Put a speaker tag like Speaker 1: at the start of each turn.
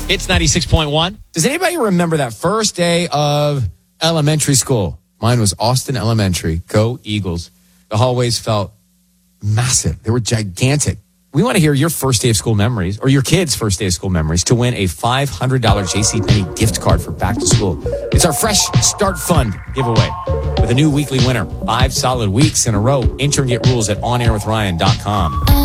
Speaker 1: It's 96.1.
Speaker 2: Does anybody remember that first day of elementary school? Mine was Austin Elementary. Go Eagles. The hallways felt massive. They were gigantic. We want to hear your first day of school memories or your kids' first day of school memories to win a $500 JCPenney gift card for back to school. It's our Fresh Start Fund giveaway with a new weekly winner. 5 solid weeks in a row. Enter and get rules at onairwithryan.com.